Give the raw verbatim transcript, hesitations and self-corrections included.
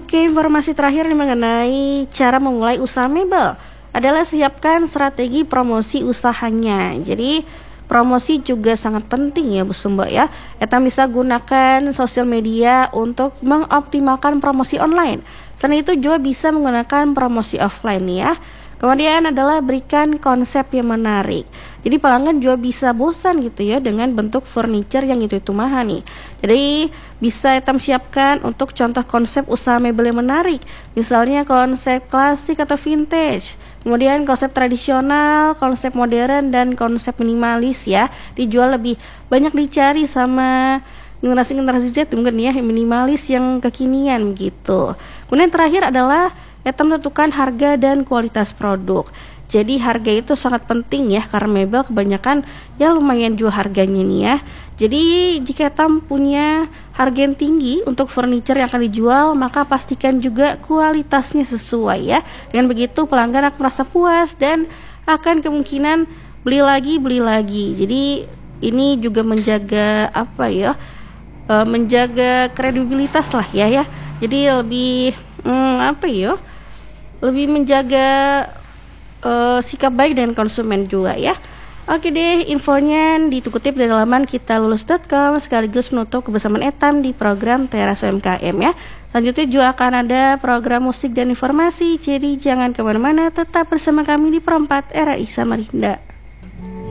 Oke, informasi terakhir nih mengenai cara memulai usaha mebel adalah siapkan strategi promosi usahanya. Jadi promosi juga sangat penting ya Bu Sumba ya. Kita bisa gunakan sosial media untuk mengoptimalkan promosi online. Selain itu juga bisa menggunakan promosi offline nih ya. Kemudian adalah berikan konsep yang menarik. Jadi pelanggan juga bisa bosan gitu ya dengan bentuk furniture yang itu-itu mahal nih. Jadi bisa kita siapkan untuk contoh konsep usaha mebel yang menarik. Misalnya konsep klasik atau vintage. Kemudian konsep tradisional, konsep modern, dan konsep minimalis ya. Dijual lebih banyak dicari sama generasi-generasi Z mungkin ya, yang minimalis yang kekinian gitu. Kemudian terakhir adalah kita menentukan harga dan kualitas produk. Jadi harga itu sangat penting ya, karena mebel kebanyakan ya lumayan juga harganya nih ya. Jadi jika kita punya harga yang tinggi untuk furniture yang akan dijual, maka pastikan juga kualitasnya sesuai ya. Dengan begitu pelanggan akan merasa puas dan akan kemungkinan beli lagi beli lagi. Jadi ini juga menjaga apa ya? E, menjaga kredibilitas lah ya ya. Jadi lebih hmm, apa ya? Lebih menjaga uh, sikap baik dengan konsumen juga ya. Oke deh, infonya dikutip dari laman kita lulus dot com sekaligus menutup kebersamaan Etam di program Teras U M K M ya. Selanjutnya juga akan ada program musik dan informasi, jadi jangan kemana-mana, tetap bersama kami di Perempat R R I Samarinda.